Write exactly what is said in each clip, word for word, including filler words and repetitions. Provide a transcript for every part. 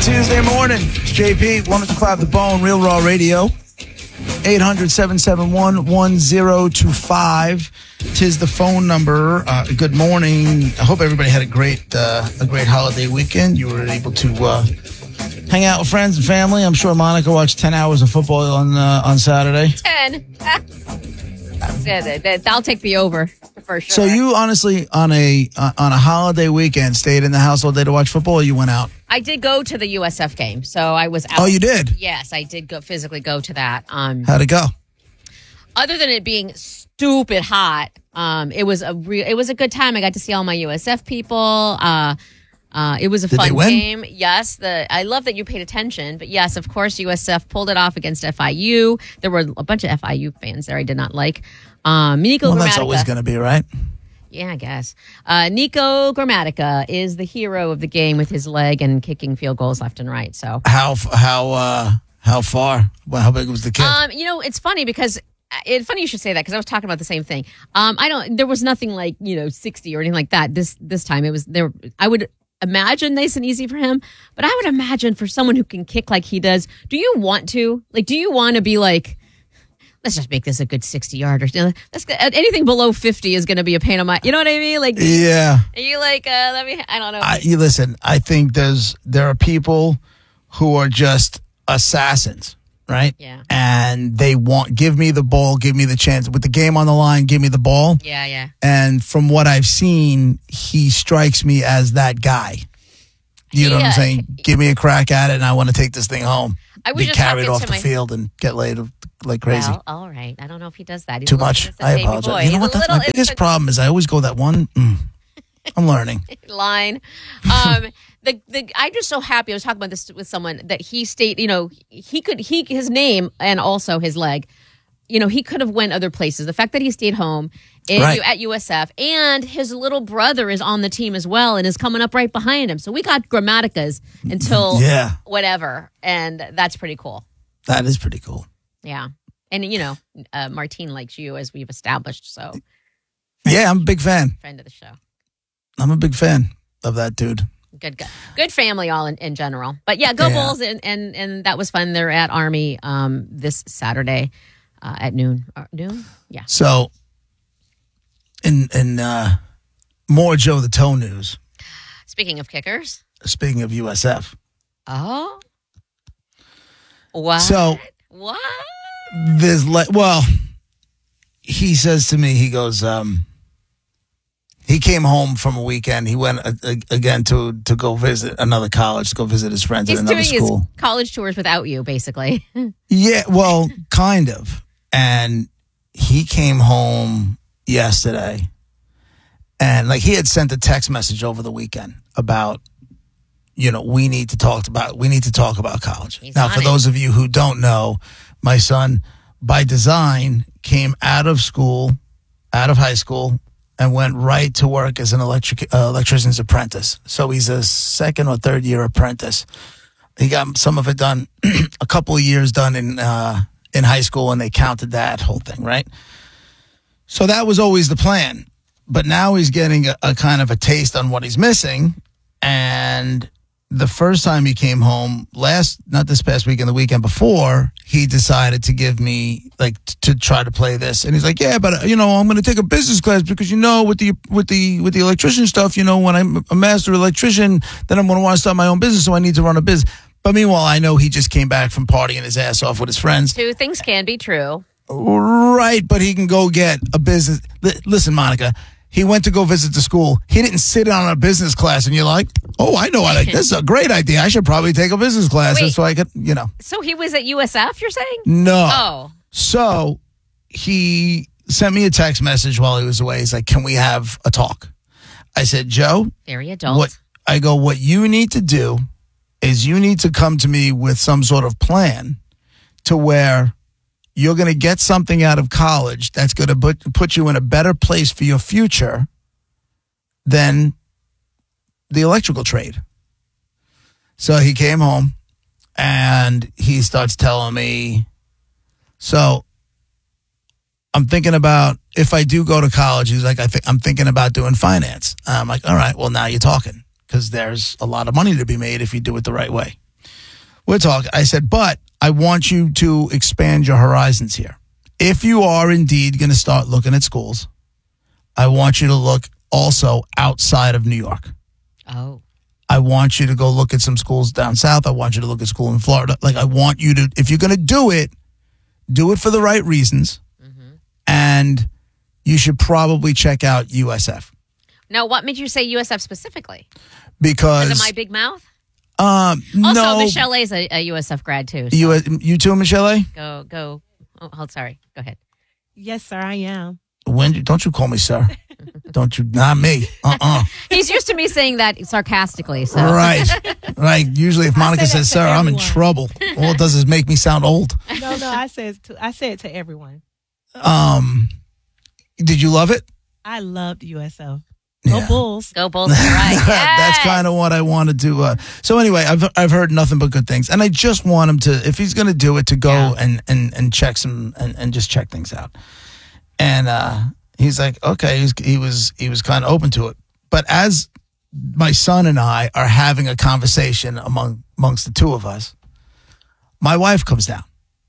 Tuesday morning. It's J P, one oh two point five The Bone, Real Raw Radio. eight hundred, seven seven one, one oh two five. Tis the phone number. Uh, good morning. I hope everybody had a great uh, a great holiday weekend. You were able to uh, hang out with friends and family. I'm sure Monica watched ten hours of football on uh, on Saturday. ten. I'll take the over for sure. So you honestly, on a uh, on a holiday weekend, stayed in the house all day to watch football, or you went out? I did go to the U S F game, so I was out. Oh, you did? Yes, I did go physically go to that. Um, How'd it go? Other than it being stupid hot, um, it was a re- it was a good time. I got to see all my U S F people. Uh, uh, it was a Did fun they win? game. Yes, the I love that you paid attention. But yes, of course, U S F pulled it off against F I U. There were a bunch of F I U fans there I did not like. Um, Nico Well, Grammatica. that's always going to be, right? Yeah, I guess. Uh, Nico Grammatica is the hero of the game with his leg and kicking field goals left and right. So How how uh, how far? Well, how big was the kid? Um, you know, it's funny because it's funny you should say that because I was talking about the same thing. Um, I don't. There was nothing like you know sixty or anything like that. This this time it was there. I would imagine nice and easy for him, but I would imagine for someone who can kick like he does. Do you want to like? Do you want to be like? Let's just make this a good sixty yarder. You know, let's anything below fifty is going to be a pain in my. You know what I mean? Like yeah. Are you like? Uh, let me. I don't know. I, you listen. I think there's there are people who are just assassins. Right? Yeah. And they want, give me the ball, give me the chance. With the game on the line, give me the ball. Yeah, yeah. And from what I've seen, he strikes me as that guy. You know Yeah. what I'm saying? Give me a crack at it, and I want to take this thing home. I was Be just carried talking off to the my- field and get laid like crazy. Well, all right. I don't know if he does that. He's Too a little much. innocent I baby apologize. boy. You know He's what? a That's little my biggest innocent problem is I always go that one. Mm, I'm learning. line. Um, the the I'm just so happy. I was talking about this with someone that he stayed. You know, he could he his name and also his leg. You know, he could have went other places. The fact that he stayed home in, Right. at U S F and his little brother is on the team as well and is coming up right behind him. So we got Grammaticas until Yeah. whatever, and that's pretty cool. That is pretty cool. Yeah, and you know, uh, Martine likes you as we've established. So Yeah, I'm a big fan. friend of the show. I'm a big fan of that dude. Good, good, good family all in, in general. But yeah, go Yeah. Bulls, and, and and that was fun. They're at Army um, this Saturday uh, at noon. Uh, noon, yeah. So, in in uh, more Joe the Toe news. Speaking of kickers, Speaking of U S F, oh, what? So- what? there's like, well, he says to me, he goes, um, he came home from a weekend. He went uh, uh, again to to go visit another college, to go visit his friends He's at another doing school. his college tours without you, basically. Yeah, well, kind of. And he came home yesterday, and like he had sent a text message over the weekend about, you know, we need to talk about we need to talk about college. He's Now, on for it. those of you who don't know, my son, by design, came out of school, out of high school, and went right to work as an electric uh, electrician's apprentice. So he's a second or third year apprentice. He got some of it done, a couple of years done in uh, in high school, and they counted that whole thing, right? So that was always the plan. But now he's getting a, a kind of a taste on what he's missing. And the first time he came home, last, not this past weekend, the weekend before, he decided to give me, like, t- to try to play this. And he's like, yeah, but, uh, you know, I'm going to take a business class because, you know, with the with the, with the electrician stuff, you know, when I'm a master electrician, then I'm going to want to start my own business, so I need to run a business. But meanwhile, I know he just came back from partying his ass off with his friends. Two things can be true. Right, but he can go get a business. Li- Listen, Monica, he went to go visit the school. He didn't sit on a business class, and you're like, oh, I know. I like this is a great idea. I should probably take a business class Wait. so I could, you know. So he was at U S F, you're saying? No. Oh. So he sent me a text message while he was away. He's like, can we have a talk? I said, Joe, Very adult. what I go, what you need to do is you need to come to me with some sort of plan to where you're going to get something out of college that's going to put, put you in a better place for your future than the electrical trade. So he came home and he starts telling me, so I'm thinking about if I do go to college, he's like, I think I'm thinking about doing finance. I'm like, all right, well, now you're talking, because there's a lot of money to be made if you do it the right way. we're talking. I said, but I want you to expand your horizons here. If you are indeed going to start looking at schools, I want you to look also outside of New York. Oh. I want you to go look at some schools down south. I want you to look at school in Florida. Like, I want you to, if you're going to do it, do it for the right reasons. Mm-hmm. And you should probably check out U S F. Now, what made you say U S F specifically? Because. Because of my big mouth? Um, also, no. Michelle A is a, a U S F grad, too. So. You, you too, Michelle A? Go, go. Oh, hold, sorry. Go ahead. Yes, sir, I am. When, don't you call me sir. Don't you, not me. Uh-uh. He's used to me saying that sarcastically. So. Right. Like, usually if Monica say says sir, everyone. I'm in trouble. All it does is make me sound old. No, no, I said to I say it to everyone. Um, did you love it? I loved U S F. Go Yeah. Bulls. Go Bulls. Right. Yes. That's kind of what I wanted to. Uh, so anyway, I've I've heard nothing but good things, and I just want him to, if he's going to do it, to go Yeah. and, and and check some and, and just check things out. And uh, he's like, okay, he's, he was he was kind of open to it. But as my son and I are having a conversation among amongst the two of us, my wife comes down,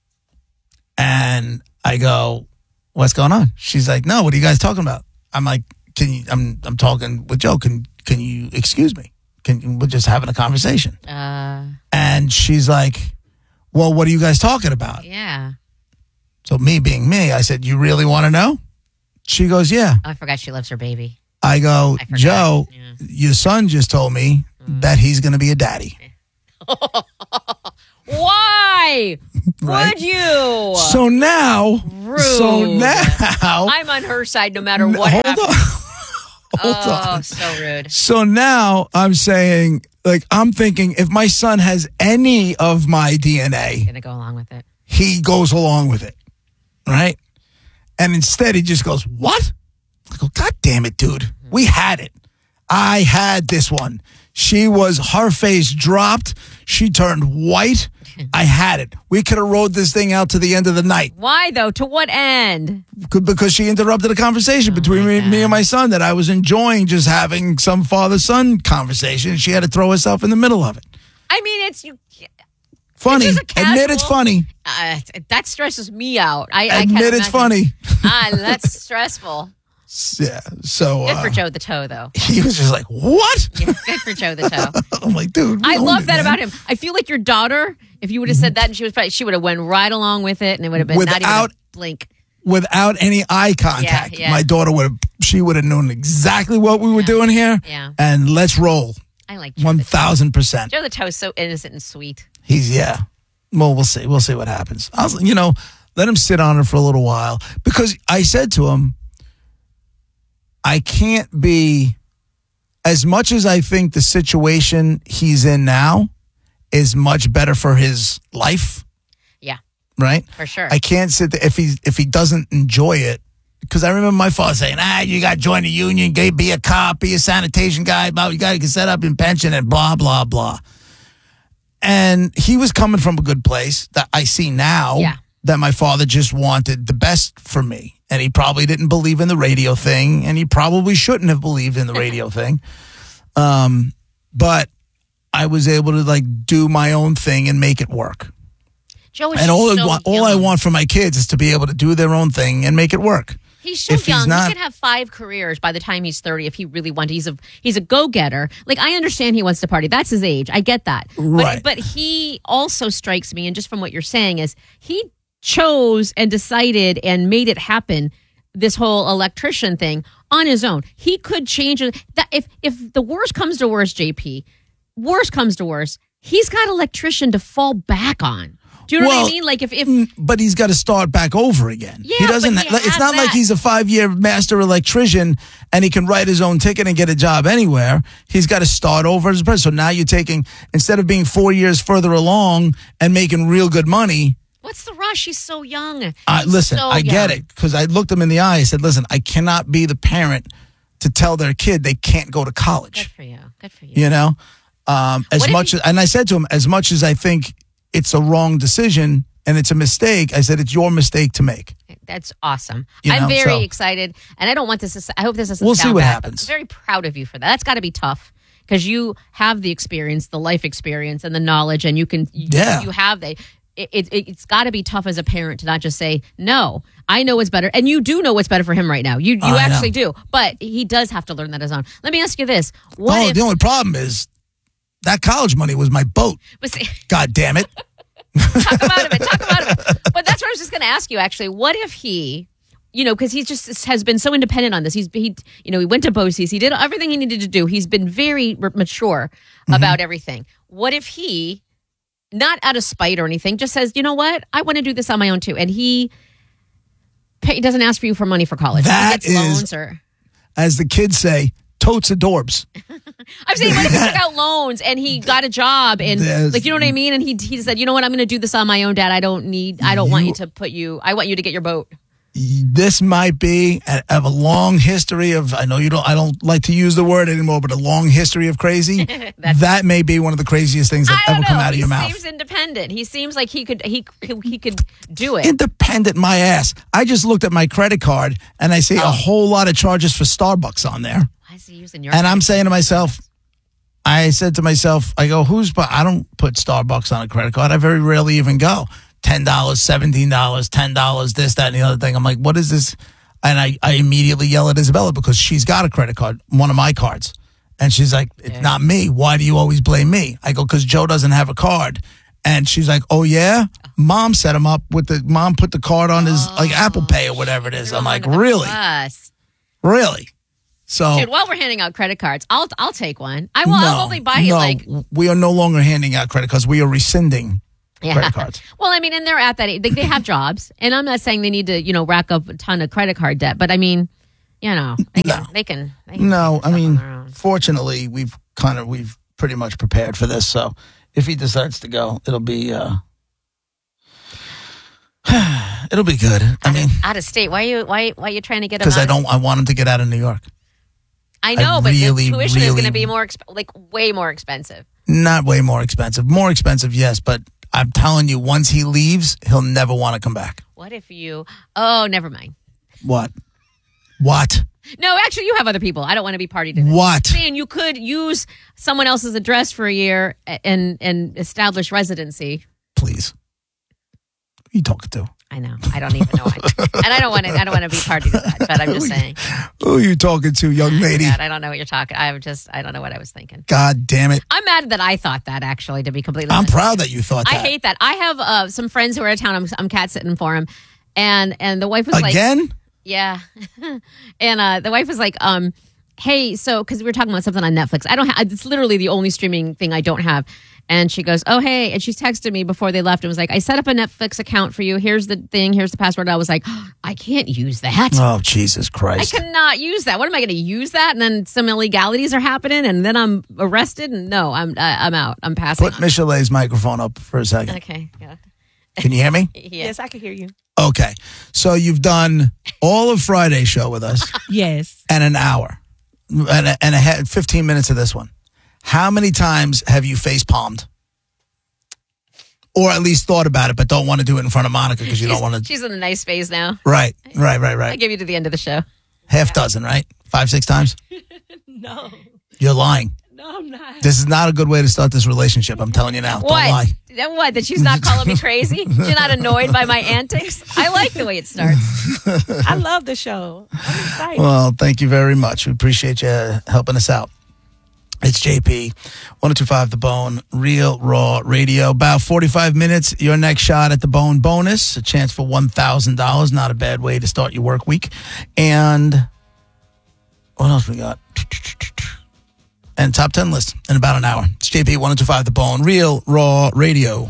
and I go, "What's going on?" She's like, "No, what are you guys talking about?" I'm like, Can you, I'm I'm talking with Joe. Can can you excuse me? Can you, we're just having a conversation. Uh, And she's like, well, what are you guys talking about? yeah. So me being me, I said, you really want to know? She goes, yeah. Oh, I forgot she loves her baby. I go, I forgot. Joe, Yeah. your son just told me Mm. that he's going to be a daddy. Why Right. would you? So now, Rude. so now, I'm on her side no matter what hold happens. on. Hold oh, on. so rude. So now I'm saying, like, I'm thinking if my son has any of my D N A, Gonna go along with it. he goes along with it, right? And instead he just goes, what? I go, God damn it, dude. We had it. I had this one. She was, her face dropped. She turned white. I had it. We could have rode this thing out to the end of the night. Why though? To what end? C- Because she interrupted a conversation between my me, God. me and my son that I was enjoying, just having some father-son conversation. She had to throw herself in the middle of it. I mean, it's you. Funny. It's just a Admit it's casual- funny. Uh, that stresses me out. I, I can't Admit it's imagine. funny. Ah, that's stressful. Yeah. So Good uh, for Joe the Toe, though. he was just like, what? Yeah, good for Joe the Toe. I'm like, dude. we I owned love it, that man. about him. I feel like your daughter, if you would have said that and she was probably, she would have went right along with it and it would have been not even Without- a blink. Without any eye contact, yeah. my daughter would have, she would have known exactly what we were doing here. Yeah. And let's roll. I like Joe one the Toe. thousand percent. Joe the Toe is so innocent and sweet. He's, yeah. Well, we'll see. We'll see what happens. I was, you know, let him sit on it for a little while. Because I said to him, I can't be, as much as I think the situation he's in now is much better for his life, Yeah, right? for sure. I can't sit there if he if he doesn't enjoy it. Because I remember my father saying, ah, you got to join the union, go be a cop, be a sanitation guy, blah, you got to get set up in pension and blah, blah, blah. And he was coming from a good place that I see now Yeah. that my father just wanted the best for me. And he probably didn't believe in the radio thing, and he probably shouldn't have believed in the radio thing. Um, but I was able to like do my own thing and make it work. Joe is And all, so I want, all I young. want for my kids is to be able to do their own thing and make it work. He's so if he's young. not- he could have five careers by the time he's thirty if he really wanted. He's a he's a go getter. Like I understand he wants to party. That's his age. I get that. Right. But but he also strikes me, and just from what you're saying, is he chose and decided and made it happen. This whole electrician thing on his own. He could change it. That if if the worst comes to worst, J P, worst comes to worst, he's got an electrician to fall back on. Do you know Well, what I mean? Like if if But he's got to start back over again. Yeah, he doesn't. but he it's has not like that. he's a five-year master electrician and he can write his own ticket and get a job anywhere. He's got to start over as a person. So now you're taking, instead of being four years further along and making real good money. what's the rush? He's so young. I He's listen, so I get young. it because I looked him in the eye. I said, "Listen, I cannot be the parent to tell their kid they can't go to Good college." for you. Good for you. You know, um, as What if much he- as, and I said to him, as much as I think it's a wrong decision and it's a mistake, I said it's your mistake to make. That's awesome. You I'm know, very so- excited, and I don't want this to. I hope this doesn't. We'll sound see what bad, but happens. I'm very proud of you for that. That's got to be tough. because you have the experience, the life experience, and the knowledge, and you can, you, Yeah. you have the. It, it, it's got to be tough as a parent to not just say, no, I know what's better. And you do know what's better for him right now. You you I actually know. do. But he does have to learn that as on. Let me ask you this. What Oh, if, the only problem is that college money was my boat. but see, God damn it. talk about it, talk about it. But that's what I was just going to ask you, actually. What if he, you know, because he just has been so independent on this. He's, he, you know, he went to BOCES. He did everything he needed to do. He's been very r- mature Mm-hmm. about everything. What if he, not out of spite or anything, just says, you know what? I want to do this on my own too. And he, pay, doesn't ask for you for money for college. That he gets is- loans or. As the kids say, totes adorbs. I'm saying, what if he took out loans and he got a job and, There's- like, you know what I mean? And he he said, you know what? I'm going to do this on my own, Dad. I don't need, I don't want You- you to put you, I want you to get your boat. This might be a, of a long history of, I know you don't, I don't like to use the word anymore, but a long history of crazy. That may be one of the craziest things that I don't ever know. come out of he your mouth. seems independent. He seems like he could, he he could do it. Independent, my ass. I just looked at my credit card and I see Oh. a whole lot of charges for Starbucks on there. Why is he using your? And I'm saying to myself, I said to myself, I go, who's, but I don't put Starbucks on a credit card. I very rarely even go. ten dollars, seventeen dollars, ten dollars, this, that, and the other thing. I'm like, what is this? And I, I immediately yell at Isabella because she's got a credit card, one of my cards. And she's like, it's Yeah. not me. Why do you always blame me? I go, because Joe doesn't have a card. And she's like, oh, yeah? Mom set him up with the, mom put the card on his, like, Apple Pay or whatever it is. I'm like, really? Us. Really? So, Dude, while we're handing out credit cards, I'll I'll take one. I will. no, I'll only buy it no, like. we are no longer handing out credit cards. We are rescinding Yeah. credit cards. Well, I mean, and they're at that age. They, they have jobs, and I'm not saying they need to, you know, rack up a ton of credit card debt, but I mean, you know, they can. No. They can, they can No, take I stuff on their mean, own. fortunately, we've kind of we've pretty much prepared for this. So if he decides to go, it'll be uh it'll be good. I mean, out of state. Why are you why why are you trying to get him? because I out? don't, I want him to get out of New York. I know, I but really, the tuition is going to really- be more, exp- like way more expensive. Not way more expensive, more expensive, yes, but I'm telling you, once he leaves, he'll never want to come back. What if you? Oh, never mind. What? What? No, actually, you have other people. I don't want to be party to this. What? Saying you could use someone else's address for a year and and establish residency. Please. Who are you talking to? I know. I don't even know. Why. And I don't want to. I don't want to be party to that. But I'm just saying. Who are you talking to, young lady? God, I don't know what you're talking. I'm just. I don't know what I was thinking. God damn it. I'm mad that I thought that. Actually, to be completely I'm honest. proud that you thought that. I hate that. I have uh, some friends who are out of town. I'm, I'm cat sitting for them, and and the wife was like, Again? yeah, and uh, the wife was like, um, hey, so because we were talking about something on Netflix. I don't have. It's literally the only streaming thing I don't have. And she goes, oh, hey. And she texted me before they left and was like, I set up a Netflix account for you. Here's the thing. Here's the password. I was like, oh, I can't use that. Oh, Jesus I Christ. cannot use that. What am I going to use that? And then some illegalities are happening, and then I'm arrested. And no, I'm uh, I'm out. I'm passing. Put on. Michelet's microphone up for a second. Okay. Yeah. Can you hear me? Yeah. Yes, I can hear you. Okay. So you've done all of Friday's show with us Yes. and an hour and a, and a he- fifteen minutes of this one. How many times have you face palmed? Or at least thought about it, but don't want to do it in front of Monica because you She's, don't want to. she's in a nice phase now. Right, right, right, I right. give you to the end of the show. Half dozen, right? Five, six times? No. You're lying. No, I'm not. This is not a good way to start this relationship. I'm telling you now. Don't lie. What? That what? That she's not calling me crazy? She's not annoyed by my antics? I like the way it starts. I love the show. I'm excited. Well, thank you very much. We appreciate you helping us out. It's J P, one oh two point five The Bone, Real Raw Radio. About forty-five minutes, your next shot at The Bone bonus, a chance for one thousand dollars. Not a bad way to start your work week. And what else we got? And top ten list in about an hour. It's J P, one oh two point five The Bone, Real Raw Radio.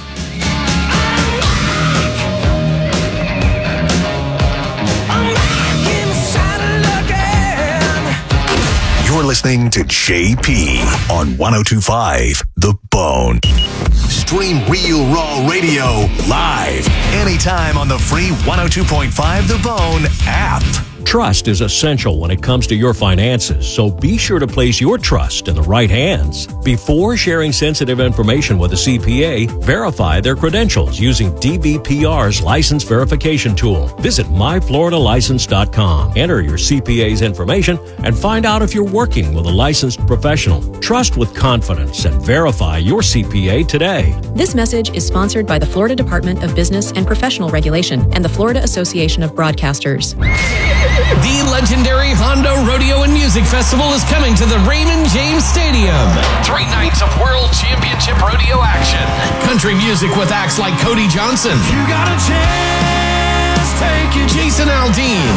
You're listening to J P on one oh two point five The Bone. Stream Real Raw Radio live anytime on the free one oh two point five The Bone app. Trust is essential when it comes to your finances, so be sure to place your trust in the right hands. Before sharing sensitive information with a C P A, verify their credentials using D B P R's license verification tool. Visit my florida license dot com. Enter your C P A's information and find out if you're working with a licensed professional. Trust with confidence and verify your C P A today. This message is sponsored by the Florida Department of Business and Professional Regulation and the Florida Association of Broadcasters. The legendary Hondo Rodeo and Music Festival is coming to the Raymond James Stadium. Three nights of World Championship Rodeo action. Country music with acts like Cody Johnson. You got a chance, take it. Jason Aldean.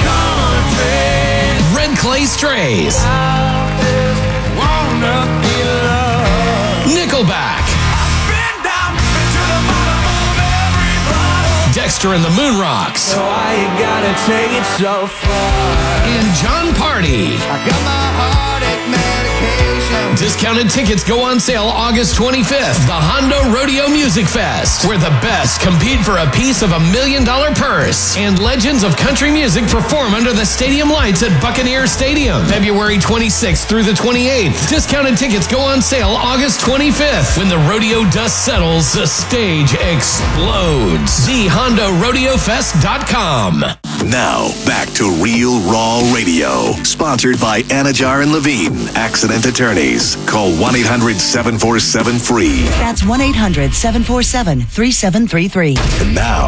Red Clay Strays. Nickelback. Dexter and the Moon Rocks. So why you gotta take it so far? And John Party. I got my heartache medication. Discounted tickets go on sale August twenty-fifth. The Hondo Rodeo Music Fest, where the best compete for a piece of a million dollar purse. And legends of country music perform under the stadium lights at Buccaneer Stadium, February twenty-sixth through the twenty-eighth. Discounted tickets go on sale August twenty-fifth. When the rodeo dust settles, the stage explodes. the hondo rodeo fest dot com. Now, back to Real Raw Radio. Sponsored by Anajar and Levine, Accident Attorneys. Call one eight hundred seven four seven free. That's one eight hundred seven four seven three seven three three. And now,